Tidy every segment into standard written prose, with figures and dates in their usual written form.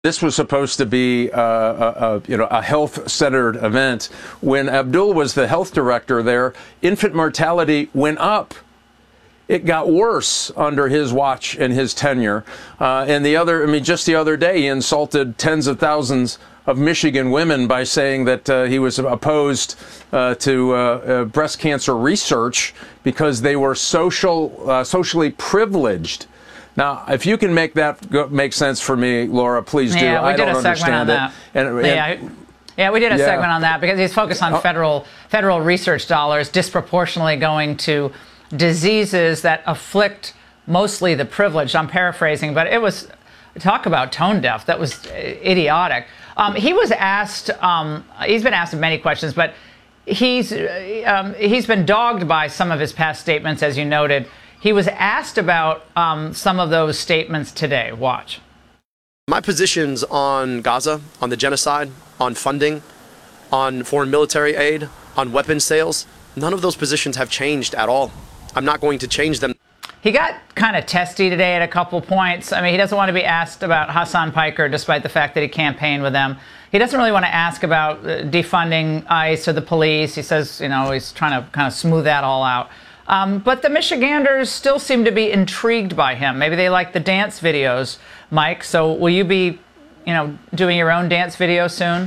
This was supposed to be a health-centered event. When Abdul was the health director there, infant mortality went up. It got worse under his watch and his tenure. Just the other day, he insulted tens of thousands of Michigan women by saying that he was opposed to breast cancer research because they were socially privileged. Now, if you can make that make sense for me, Laura, please do. Yeah, we did a segment on that. We did a segment on that because he's focused on federal research dollars disproportionately going to diseases that afflict mostly the privileged. I'm paraphrasing, but it was talk about tone deaf. That was idiotic. He was asked. He's been asked many questions, but he's been dogged by some of his past statements, as you noted. He was asked about some of those statements today. Watch. My positions on Gaza, on the genocide, on funding, on foreign military aid, on weapons sales, none of those positions have changed at all. I'm not going to change them. He got kind of testy today at a couple points. I mean, he doesn't want to be asked about Hassan Piker, despite the fact that he campaigned with them. He doesn't really want to ask about defunding ICE or the police. He says, he's trying to kind of smooth that all out. But the Michiganders still seem to be intrigued by him. Maybe they like the dance videos, Mike. So will you be, doing your own dance video soon?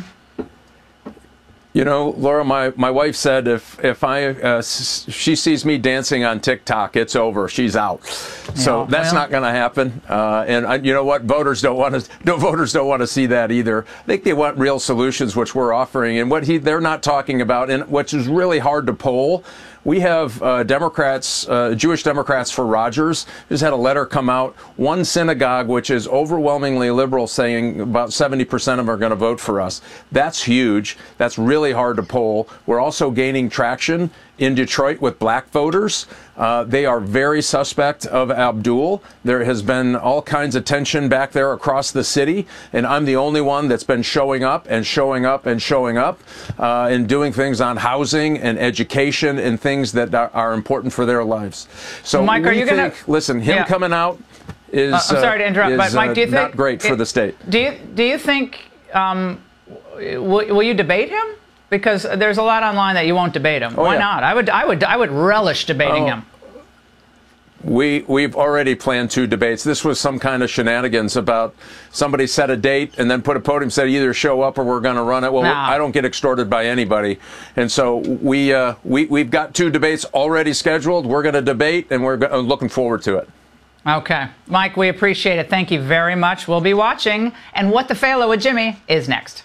Laura, my wife said if she sees me dancing on TikTok, it's over. She's out. So that's not going to happen. And you know what? Voters don't want to see that either. I think they want real solutions, which we're offering, and what they're not talking about, and which is really hard to poll. We have Democrats, Jewish Democrats for Rogers, who's had a letter come out. One synagogue, which is overwhelmingly liberal, saying about 70% of them are going to vote for us. That's huge. That's really hard to poll. We're also gaining traction in Detroit with black voters. They are very suspect of Abdul. There has been all kinds of tension back there across the city, and I'm the only one that's been showing up and showing up and showing up and doing things on housing and education and things that are important for their lives. So, Mike, are you going to listen? Him coming out is I'm sorry to interrupt, but Mike, do you think not great for the state? Do you think will you debate him? Because there's a lot online that you won't debate him. Why not? I would relish debating him. We've already planned 2 debates. This was some kind of shenanigans about somebody set a date and then put a podium, said either show up or we're going to run it. Well, I don't get extorted by anybody, and so we've got 2 debates already scheduled. We're going to debate, and we're looking forward to it. Okay, Mike, we appreciate it. Thank you very much. We'll be watching, and What the Phalo with Jimmy is next.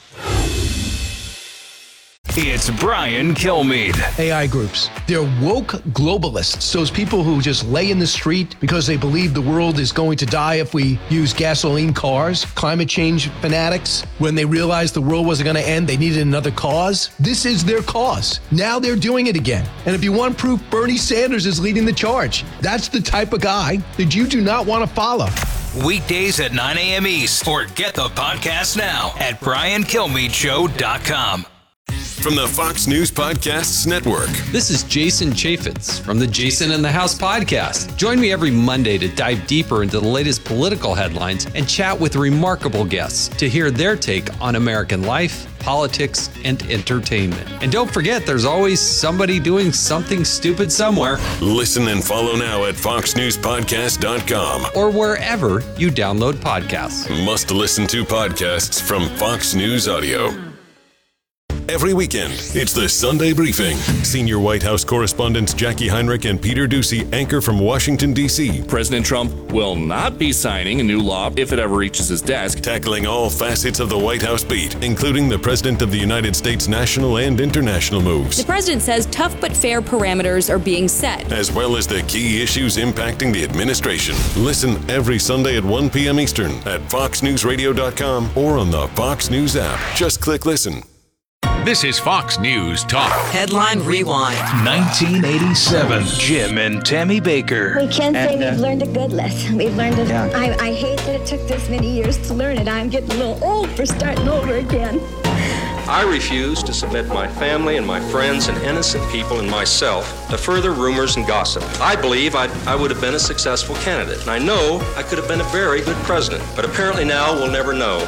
It's Brian Kilmeade. AI groups. They're woke globalists. Those people who just lay in the street because they believe the world is going to die if we use gasoline cars. Climate change fanatics. When they realized the world wasn't going to end, they needed another cause. This is their cause. Now they're doing it again. And if you want proof, Bernie Sanders is leading the charge. That's the type of guy that you do not want to follow. Weekdays at 9 a.m. East, or get the podcast now at BrianKilmeadeShow.com. From the Fox News Podcasts Network. This is Jason Chaffetz from the Jason in the House podcast. Join me every Monday to dive deeper into the latest political headlines and chat with remarkable guests to hear their take on American life, politics, and entertainment. And don't forget, there's always somebody doing something stupid somewhere. Listen and follow now at foxnewspodcast.com or wherever you download podcasts. Must listen to podcasts from Fox News Audio. Every weekend, it's the Sunday Briefing. Senior White House correspondents Jackie Heinrich and Peter Doocy anchor from Washington, D.C. President Trump will not be signing a new law if it ever reaches his desk. Tackling all facets of the White House beat, including the President of the United States' national and international moves. The president says tough but fair parameters are being set, as well as the key issues impacting the administration. Listen every Sunday at 1 p.m. Eastern at foxnewsradio.com or on the Fox News app. Just click listen. This is Fox News Talk. Headline Rewind. 1987. Jim and Tammy Baker. We can't say we've learned a good lesson. We've learned it. Yeah. I hate that it took this many years to learn it. I'm getting a little old for starting over again. I refuse to submit my family and my friends and innocent people and myself to further rumors and gossip. I believe I would have been a successful candidate, and I know I could have been a very good president, but apparently now we'll never know.